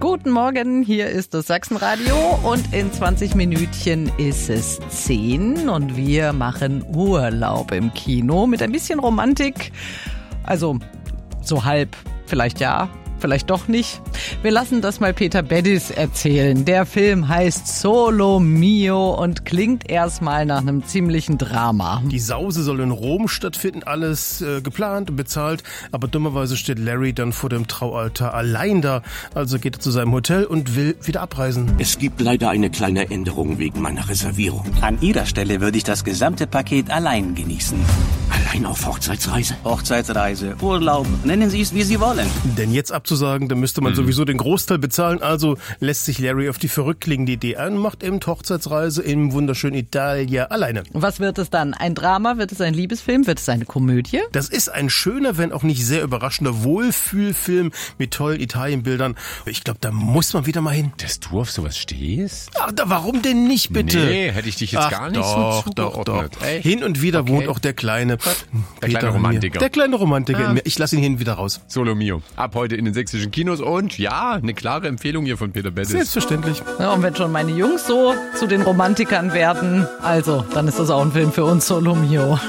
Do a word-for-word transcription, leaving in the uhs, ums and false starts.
Guten Morgen, hier ist das Sachsenradio und in zwanzig Minütchen ist es zehn und wir machen Urlaub im Kino mit ein bisschen Romantik. Also so halb, vielleicht ja, vielleicht doch nicht. Wir lassen das mal Peter Bedis erzählen. Der Film heißt Solo Mio und klingt erstmal nach einem ziemlichen Drama. Die Sause soll in Rom stattfinden, alles äh, geplant und bezahlt, aber dummerweise steht Larry dann vor dem Traualtar allein da. Also geht er zu seinem Hotel und will wieder abreisen. Es gibt leider eine kleine Änderung wegen meiner Reservierung. An Ihrer Stelle würde ich das gesamte Paket allein genießen. Allein auf Hochzeitsreise? Hochzeitsreise, Urlaub, nennen Sie es, wie Sie wollen. Denn jetzt abzusagen, da müsste man mhm. sowieso den Großteil bezahlen, also lässt sich Larry auf die verrückt klingende Idee ein, macht eben Hochzeitsreise im wunderschönen Italien alleine. Was wird es dann? Ein Drama? Wird es ein Liebesfilm? Wird es eine Komödie? Das ist ein schöner, wenn auch nicht sehr überraschender Wohlfühlfilm mit tollen Italienbildern. Ich glaube, da muss man wieder mal hin. Dass du auf sowas stehst? Ach, da, warum denn nicht, bitte? Nee, hätte ich dich jetzt Ach, gar nicht doch, so doch, zugeordnet. doch. Hin und wieder okay. wohnt auch der kleine Der kleine Romantiker. Der kleine Romantiker ah. in mir. Ich lasse ihn hin und wieder raus. Solo Mio. Ab heute in den sächsischen Kinos und ja, eine klare Empfehlung hier von Peter Bedis. Selbstverständlich. Ja, und wenn schon meine Jungs so zu den Romantikern werden, also, dann ist das auch ein Film für uns, Solo Mio.